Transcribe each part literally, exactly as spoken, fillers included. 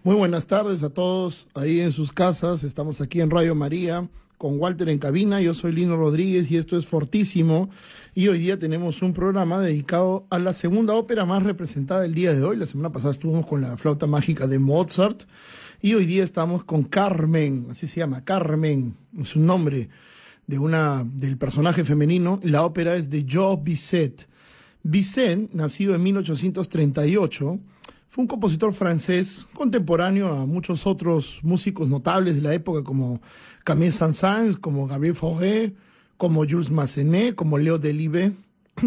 Muy buenas tardes a todos ahí en sus casas. Estamos aquí en Radio María con Walter en cabina. Yo soy Lino Rodríguez y esto es Fortísimo. Y hoy día tenemos un programa dedicado a la segunda ópera más representada del día de hoy. La semana pasada estuvimos con la flauta mágica de Mozart y hoy día estamos con Carmen, así se llama, Carmen, es un nombre de una, del personaje femenino. La ópera es de Georges Bizet. Bizet, nacido en mil ochocientos treinta y ocho, fue un compositor francés contemporáneo a muchos otros músicos notables de la época, como Camille Saint-Saëns, como Gabriel Fauré, como Jules Massenet, como Léo Delibes,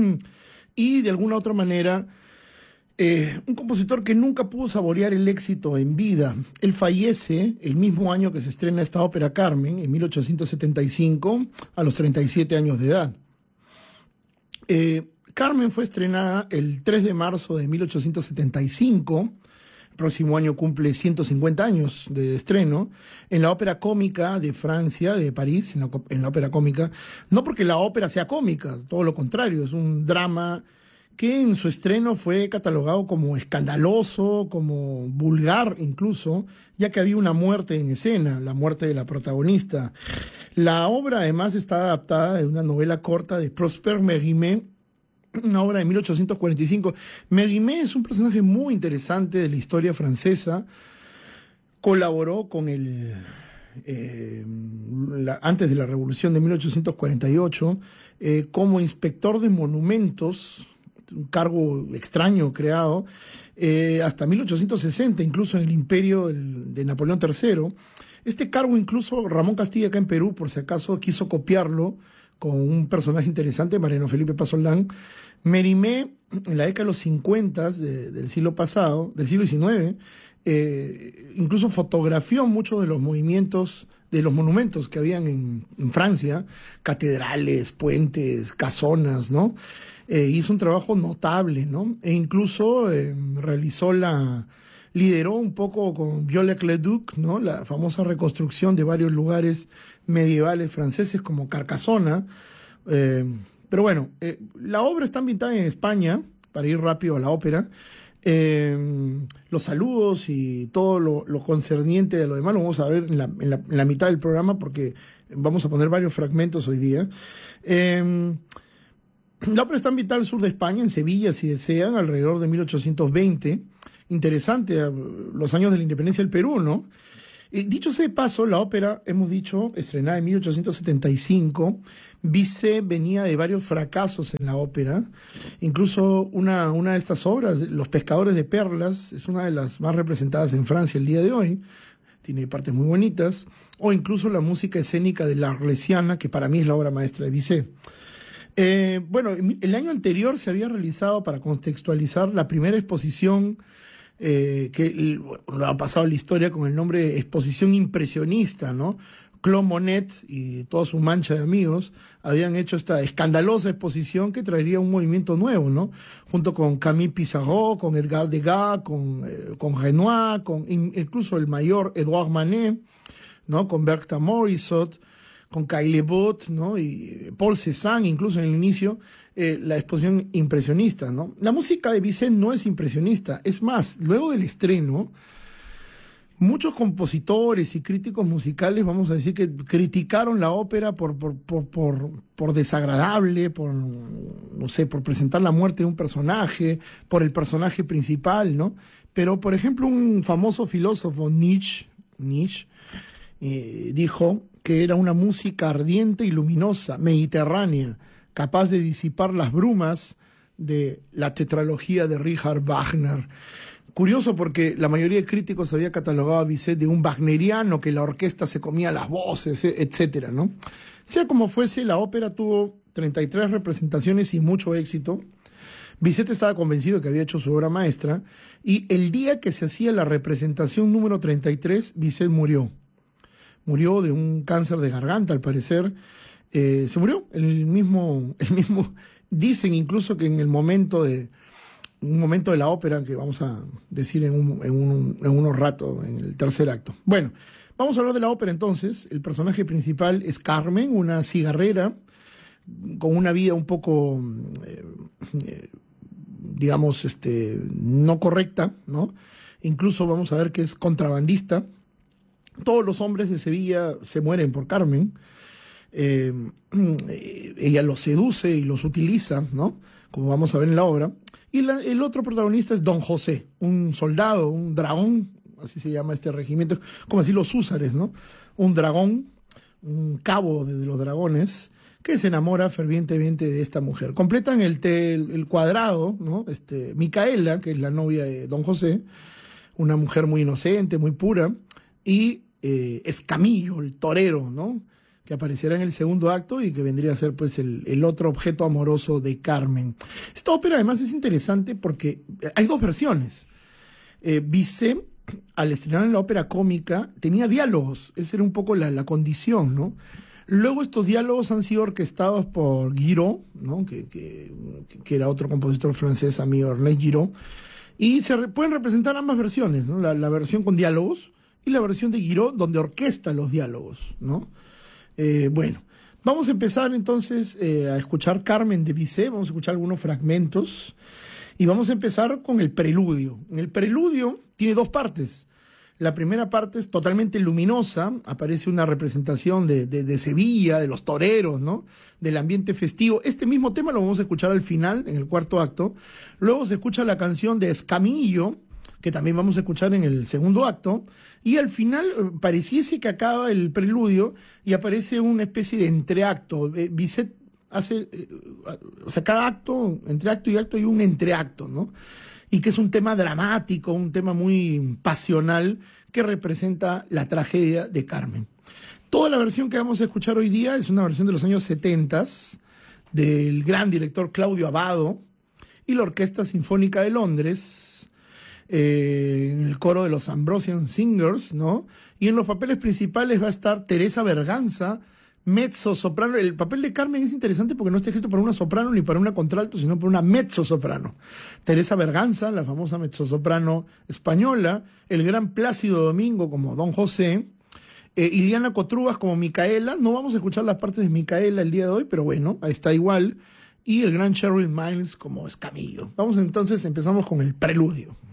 y de alguna otra manera, eh, un compositor que nunca pudo saborear el éxito en vida. Él fallece el mismo año que se estrena esta ópera Carmen, en mil ochocientos setenta y cinco, a los treinta y siete años de edad. Eh, Carmen fue estrenada el tres de marzo de mil ochocientos setenta y cinco, el próximo año cumple ciento cincuenta años de estreno, en la Ópera Cómica de Francia, de París, en la, en la Ópera Cómica, no porque la ópera sea cómica, todo lo contrario, es un drama que en su estreno fue catalogado como escandaloso, como vulgar incluso, ya que había una muerte en escena, la muerte de la protagonista. La obra además está adaptada de una novela corta de Prosper Mérimée, una obra de mil ochocientos cuarenta y cinco. Mérimée es un personaje muy interesante de la historia francesa. Colaboró con el, eh, la, antes de la Revolución de mil ochocientos cuarenta y ocho, eh, como inspector de monumentos, un cargo extraño creado, eh, hasta mil ochocientos sesenta, incluso en el imperio del, de Napoleón tercero. Este cargo incluso Ramón Castilla, acá en Perú, por si acaso, quiso copiarlo con un personaje interesante, Mariano Felipe Pasolán. Mérimée, en la década de los cincuenta de, del siglo pasado, del siglo diecinueve, eh, incluso fotografió muchos de los movimientos, de los monumentos que habían en, en Francia, catedrales, puentes, casonas, ¿no? Eh, hizo un trabajo notable, ¿no? E incluso eh, realizó la... lideró un poco con Viollet-le-Duc, ¿no?, la famosa reconstrucción de varios lugares medievales franceses como Carcassona. Eh, pero bueno, eh, la obra está ambientada en España, para ir rápido a la ópera. Eh, los saludos y todo lo, lo concerniente de lo demás lo vamos a ver en la, en, la, en la mitad del programa, porque vamos a poner varios fragmentos hoy día. Eh, la ópera está ambientada al sur de España, en Sevilla, si desean, alrededor de mil ochocientos veinte. Interesante, los años de la independencia del Perú, ¿no? Y dicho sea de paso, la ópera, hemos dicho, estrenada en mil ochocientos setenta y cinco, Bizet venía de varios fracasos en la ópera. Incluso una, una de estas obras, Los pescadores de perlas, es una de las más representadas en Francia el día de hoy, tiene partes muy bonitas, o incluso la música escénica de La Arlesiana, que para mí es la obra maestra de Bizet. Eh, bueno, el año anterior se había realizado, para contextualizar, la primera exposición Eh, que bueno, ha pasado la historia con el nombre de Exposición Impresionista, ¿no? Claude Monet y toda su mancha de amigos habían hecho esta escandalosa exposición que traería un movimiento nuevo, ¿no? Junto con Camille Pissarro, con Edgar Degas, con, eh, con Renoir, con incluso el mayor Edouard Manet, ¿no?, con Bertha Morisot, con Caillebotte, ¿no?, y Paul Cézanne, incluso en el inicio, eh, la exposición impresionista, ¿no? La música de Bizet no es impresionista, es más, luego del estreno, muchos compositores y críticos musicales, vamos a decir, que criticaron la ópera por, por, por, por, por desagradable, por, no sé, por presentar la muerte de un personaje, por el personaje principal, ¿no? Pero, por ejemplo, un famoso filósofo, Nietzsche, Nietzsche, eh, dijo que era una música ardiente y luminosa, mediterránea, capaz de disipar las brumas de la tetralogía de Richard Wagner. Curioso, porque la mayoría de críticos había catalogado a Bizet de un wagneriano, que la orquesta se comía las voces, etcétera, ¿no? Sea como fuese, la ópera tuvo treinta y tres representaciones y mucho éxito. Bizet estaba convencido de que había hecho su obra maestra, y el día que se hacía la representación número treinta y tres, Bizet murió. Murió de un cáncer de garganta, al parecer. Eh, se murió el mismo, el mismo, dicen incluso que en el momento de, un momento de la ópera, que vamos a decir en, un, en, un, en unos ratos, en el tercer acto. Bueno, vamos a hablar de la ópera entonces. El personaje principal es Carmen, una cigarrera con una vida un poco, eh, eh, digamos, este, no correcta, ¿no? incluso vamos a ver que es contrabandista. Todos los hombres de Sevilla se mueren por Carmen. Eh, ella los seduce y los utiliza, ¿no? Como vamos a ver en la obra. Y la, el otro protagonista es Don José, un soldado, un dragón, así se llama este regimiento, como así los húsares, ¿no? Un dragón, un cabo de, de los dragones, que se enamora fervientemente de esta mujer. Completan el, el, el cuadrado, ¿no? Este, Micaela, que es la novia de Don José, una mujer muy inocente, muy pura, y eh, Escamillo, el torero, ¿no? Que aparecerá en el segundo acto y que vendría a ser pues el, el otro objeto amoroso de Carmen. Esta ópera además es interesante porque hay dos versiones. Eh, Bizet, al estrenar en la ópera cómica, tenía diálogos, esa era un poco la, la condición, ¿no? Luego estos diálogos han sido orquestados por Guiraud, ¿no? que, que, que era otro compositor francés, amigo Ernest Guiraud, y se re, pueden representar ambas versiones, ¿no? La, la versión con diálogos y la versión de Guiraud donde orquesta los diálogos, ¿no? Eh, bueno, vamos a empezar entonces eh, a escuchar Carmen de Bizet, vamos a escuchar algunos fragmentos y vamos a empezar con el preludio. En el preludio tiene dos partes. La primera parte es totalmente luminosa, aparece una representación de, de, de Sevilla, de los toreros, ¿no? Del ambiente festivo. Este mismo tema lo vamos a escuchar al final, en el cuarto acto. Luego se escucha la canción de Escamillo, que también vamos a escuchar en el segundo acto, y al final pareciese que acaba el preludio y aparece una especie de entreacto. Eh, Bizet hace, eh, o sea, cada acto, entre acto y acto hay un entreacto, ¿no? Y que es un tema dramático, un tema muy pasional que representa la tragedia de Carmen. Toda la versión que vamos a escuchar hoy día es una versión de los años setenta del gran director Claudio Abbado y la Orquesta Sinfónica de Londres, eh, en el coro de los Ambrosian Singers, ¿no? Y en los papeles principales va a estar Teresa Berganza, mezzo soprano. El papel de Carmen es interesante porque no está escrito para una soprano ni para una contralto, sino para una mezzo soprano. Teresa Berganza, la famosa mezzo soprano española, el gran Plácido Domingo como Don José, eh, Iliana Cotrubas como Micaela. No vamos a escuchar las partes de Micaela el día de hoy, pero bueno, ahí está igual. Y el gran Cheryl Miles como Escamillo. Vamos entonces, empezamos con el preludio.